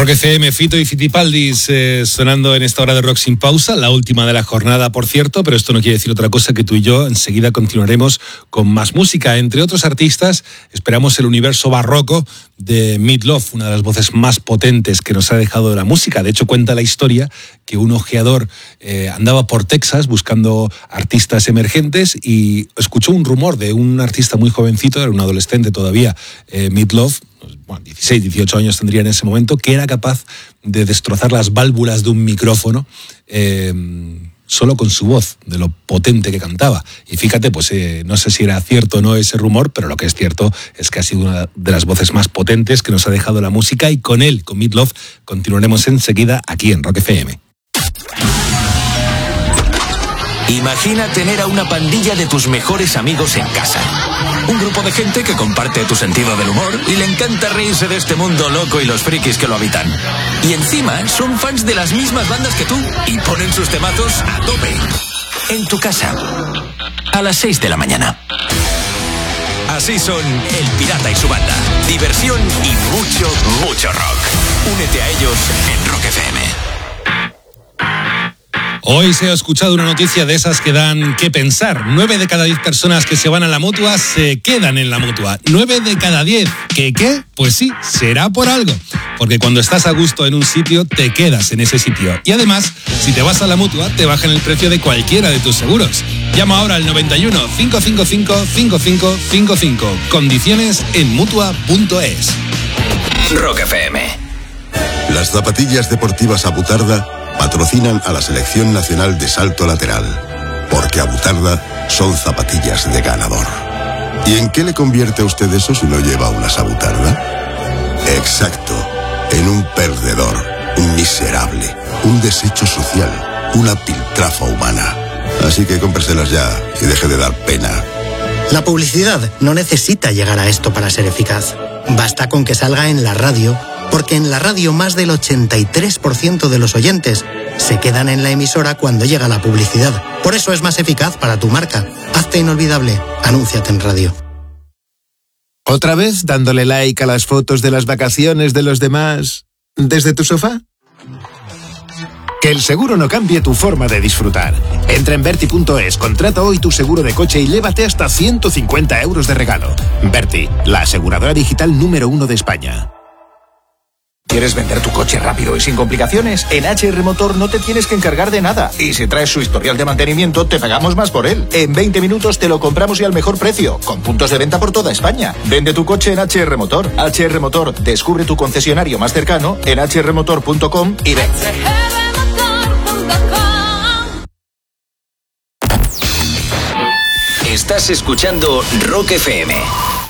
Rock FM, Fito y Fitipaldis sonando en esta hora de Rock Sin Pausa, la última de la jornada, por cierto, pero esto no quiere decir otra cosa que tú y yo enseguida continuaremos con más música. Entre otros artistas, esperamos el universo barroco de Meat Loaf, una de las voces más potentes que nos ha dejado la música. De hecho, cuenta la historia que un ojeador andaba por Texas buscando artistas emergentes y escuchó un rumor de un artista muy jovencito, era un adolescente todavía, Meat Loaf, 16, 18 años tendría en ese momento, que era capaz de destrozar las válvulas de un micrófono solo con su voz, de lo potente que cantaba. Y fíjate, pues no sé si era cierto o no ese rumor, pero lo que es cierto es que ha sido una de las voces más potentes que nos ha dejado la música, y con él, con Meat Loaf, continuaremos enseguida aquí en Rock FM. Imagina tener a una pandilla de tus mejores amigos en casa. Un grupo de gente que comparte tu sentido del humor y le encanta reírse de este mundo loco y los frikis que lo habitan. Y encima son fans de las mismas bandas que tú y ponen sus temazos a tope. En tu casa, a las 6 de la mañana. Así son El Pirata y su banda. Diversión y mucho, mucho rock. Únete a ellos en Rock FM. Hoy se ha escuchado una noticia de esas que dan que pensar. 9 de cada 10 personas que se van a la Mutua se quedan en la Mutua. 9 de cada 10. ¿Qué? Pues sí, será por algo. Porque cuando estás a gusto en un sitio, te quedas en ese sitio. Y además, si te vas a la Mutua, te bajan el precio de cualquiera de tus seguros. Llama ahora al 91 555 5555. Condiciones en Mutua.es. Rock FM. Las zapatillas deportivas Abutarda patrocinan a la Selección Nacional de Salto Lateral, porque Abutarda son zapatillas de ganador. ¿Y en qué le convierte a usted eso si no lleva unas Abutarda? Exacto, en un perdedor, un miserable, un desecho social, una piltrafa humana. Así que cómpreselas ya y deje de dar pena. La publicidad no necesita llegar a esto para ser eficaz. Basta con que salga en la radio, porque en la radio más del 83% de los oyentes se quedan en la emisora cuando llega la publicidad. Por eso es más eficaz para tu marca. Hazte inolvidable. Anúnciate en radio. ¿Otra vez dándole like a las fotos de las vacaciones de los demás desde tu sofá? Que el seguro no cambie tu forma de disfrutar. Entra en Verti.es, contrata hoy tu seguro de coche y llévate hasta 150 euros de regalo. Verti, la aseguradora digital número 1 de España. ¿Quieres vender tu coche rápido y sin complicaciones? En HR Motor no te tienes que encargar de nada. Y si traes su historial de mantenimiento, te pagamos más por él. En 20 minutos te lo compramos y al mejor precio, con puntos de venta por toda España. Vende tu coche en HR Motor. HR Motor, descubre tu concesionario más cercano en hrmotor.com y ven. Estás escuchando Rock FM.